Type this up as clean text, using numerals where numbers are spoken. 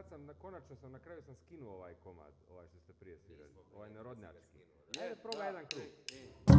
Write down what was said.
sad konačno sam, na kraju sam skinuo ovaj komad, ovaj što ste prije svirali, ovaj narodnjački. Ajde, Ajde, probaj jedan krug.